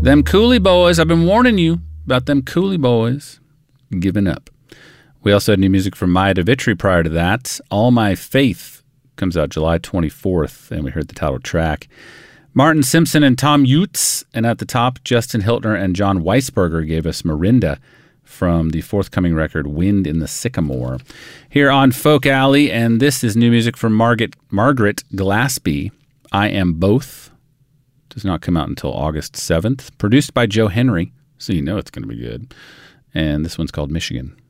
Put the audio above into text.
Them Cooley Boys. I've been warning you about them Cooley Boys giving up. We also had new music from Maya DeVitri prior to that. All My Faith comes out July 24th, and we heard the title track. Martin Simpson and Tom Utes, and at the top, Justin Hiltner and John Weisberger gave us Marinda from the forthcoming record Wind in the Sycamore. Here on Folk Alley, and this is new music from Margaret Glaspie, I Am Both. Does not come out until August 7th. Produced by Joe Henry, so you know it's going to be good. And this one's called Michigan.